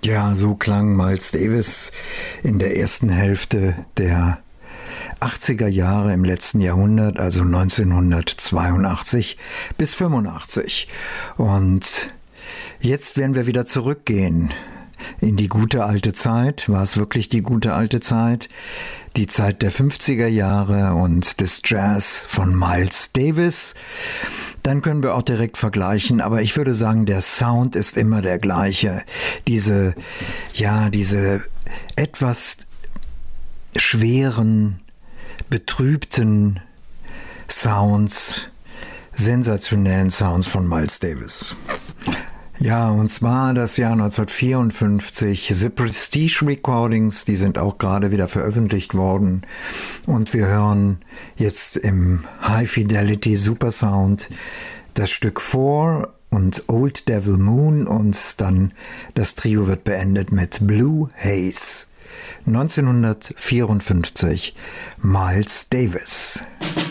Ja, so klang Miles Davis in der ersten Hälfte der 80er Jahre im letzten Jahrhundert, also 1982 bis 85. Und jetzt werden wir wieder zurückgehen in die gute alte Zeit. War es wirklich die gute alte Zeit? Die Zeit der 50er Jahre und des Jazz von Miles Davis. Dann können wir auch direkt vergleichen, aber ich würde sagen, der Sound ist immer der gleiche. Diese etwas schweren, betrübten Sounds, sensationellen Sounds von Miles Davis. Ja, und zwar das Jahr 1954, The Prestige Recordings, die sind auch gerade wieder veröffentlicht worden. Und wir hören jetzt im High Fidelity Super Sound das Stück 4 und Old Devil Moon, und dann das Trio wird beendet mit Blue Haze. 1954, Miles Davis.